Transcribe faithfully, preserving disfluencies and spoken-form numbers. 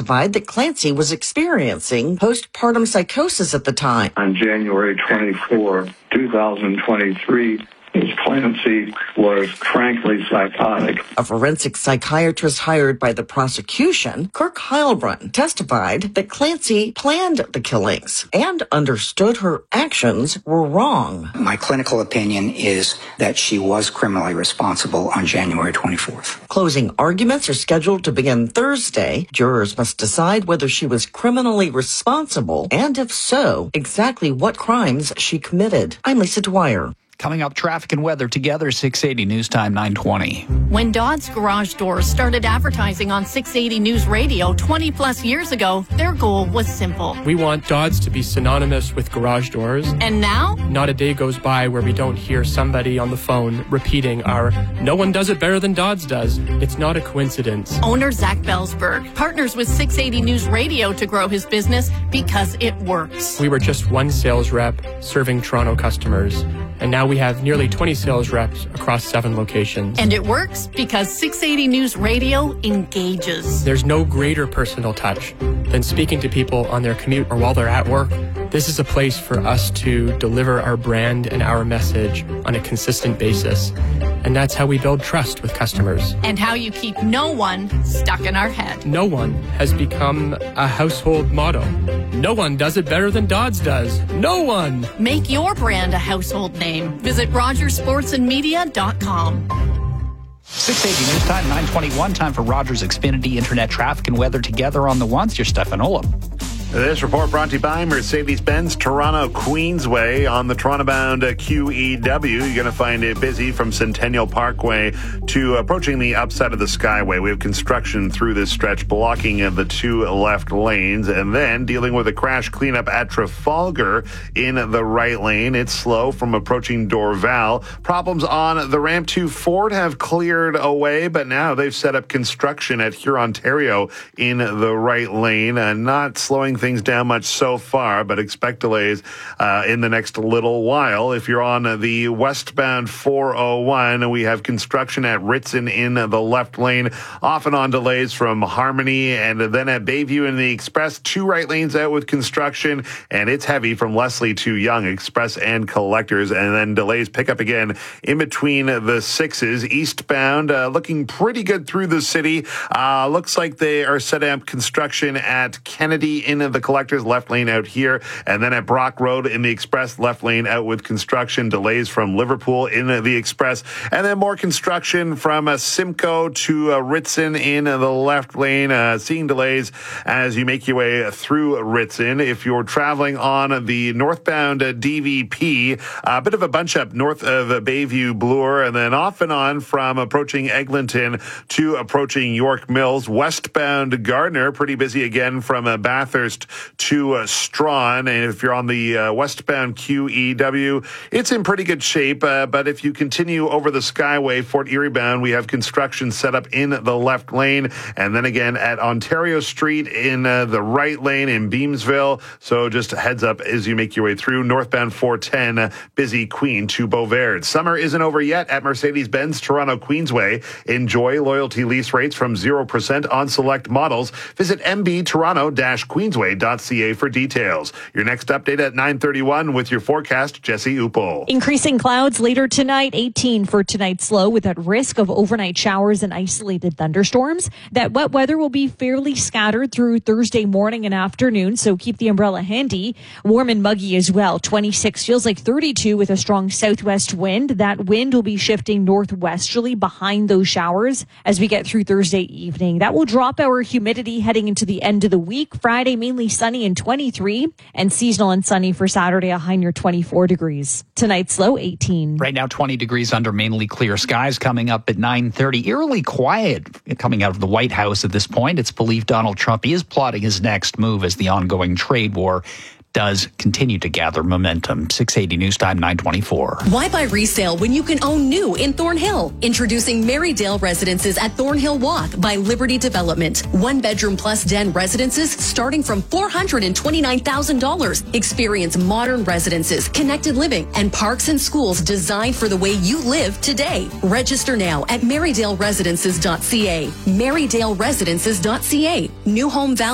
testified that Clancy was experiencing postpartum psychosis at the time. On January twenty-fourth, two thousand twenty-three, Miz Clancy was frankly psychotic. A forensic psychiatrist hired by the prosecution, Kirk Heilbrunn, testified that Clancy planned the killings and understood her actions were wrong. My clinical opinion is that she was criminally responsible on January twenty-fourth. Closing arguments are scheduled to begin Thursday. Jurors must decide whether she was criminally responsible and, if so, exactly what crimes she committed. I'm Lisa Dwyer. Coming up, traffic and weather together, six eighty News Time, nine twenty. When Dodds Garage Doors started advertising on six eighty News Radio twenty plus years ago, their goal was simple. We want Dodds to be synonymous with garage doors. And now? Not a day goes by where we don't hear somebody on the phone repeating our, "No one does it better than Dodds does." It's not a coincidence. Owner Zach Belsberg partners with six eighty News Radio to grow his business because it works. We were just one sales rep serving Toronto customers. And now we have nearly twenty sales reps across seven locations. And it works because six eighty News Radio engages. There's no greater personal touch than speaking to people on their commute or while they're at work. This is a place for us to deliver our brand and our message on a consistent basis. And that's how we build trust with customers. And how you keep no one stuck in our head. No one has become a household motto. No one does it better than Dodds does. No one. Make your brand a household name. Visit Rogers Sports and Media dot com. six eighty News Time, nine twenty-one. Time for Rogers Xfinity Internet traffic and weather together on the ones. Here's Stefan Olaf. This report brought to you by Mercedes-Benz Toronto Queensway on the Toronto-bound Q E W. You're going to find it busy from Centennial Parkway to approaching the upside of the Skyway. We have construction through this stretch blocking the two left lanes, and then dealing with a crash cleanup at Trafalgar in the right lane. It's slow from approaching Dorval. Problems on the ramp to Ford have cleared away, but now they've set up construction at Hurontario in the right lane, and not slowing things down much so far, but expect delays uh, in the next little while. If you're on the westbound four oh one, we have construction at Ritson in the left lane, off and on delays from Harmony, and then at Bayview in the Express, two right lanes out with construction, and it's heavy from Leslie to Yonge, Express and Collectors, and then delays pick up again in between the sixes. Eastbound, uh, looking pretty good through the city. Uh, looks like they are setting up construction at Kennedy in the Collectors, left lane out here, and then at Brock Road in the Express, left lane out with construction. Delays from Liverpool in the Express, and then more construction from uh, Simcoe to uh, Ritson in the left lane. Uh, seeing delays as you make your way through Ritson. If you're traveling on the northbound uh, D V P, a bit of a bunch up north of uh, Bayview Bloor, and then off and on from approaching Eglinton to approaching York Mills. Westbound Gardner, pretty busy again from uh, Bathurst to uh, Strawn. And if you're on the uh, westbound Q E W, it's in pretty good shape. Uh, but if you continue over the Skyway, Fort Erie bound, we have construction set up in the left lane. And then again at Ontario Street in uh, the right lane in Beamsville. So just a heads up as you make your way through. Northbound four ten, uh, busy Queen to Beauvais. Summer isn't over yet at Mercedes-Benz Toronto Queensway. Enjoy loyalty lease rates from zero percent on select models. Visit m b toronto dash queensway dot c a for details. Your next update at nine thirty-one with your forecast, Jesse Upel. Increasing clouds later tonight, eighteen for tonight's low, with that risk of overnight showers and isolated thunderstorms. That wet weather will be fairly scattered through Thursday morning and afternoon, so keep the umbrella handy. Warm and muggy as well. twenty-six feels like thirty-two with a strong southwest wind. That wind will be shifting northwesterly behind those showers as we get through Thursday evening. That will drop our humidity heading into the end of the week. Friday, mainly sunny and twenty-three, and seasonal and sunny for Saturday, a high near twenty-four degrees. Tonight's low, eighteen. Right now, twenty degrees under mainly clear skies. Coming up at nine thirty, eerily quiet coming out of the White House at this point. It's believed Donald Trump is plotting his next move as the ongoing trade war does continue to gather momentum. six eighty News Time, nine twenty-four. Why buy resale when you can own new in Thornhill? Introducing Marydale Residences at Thornhill Walk by Liberty Development. One bedroom plus den residences starting from four hundred twenty-nine thousand dollars. Experience modern residences, connected living, and parks and schools designed for the way you live today. Register now at marydale residences dot c a. marydale residences dot c a. New home value